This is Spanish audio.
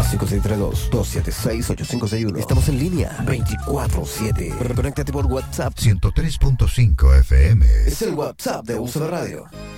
562-276-8561. Estamos en línea 24/7. Conéctate por WhatsApp 103.5 FM. Es el WhatsApp de Uso de Radio.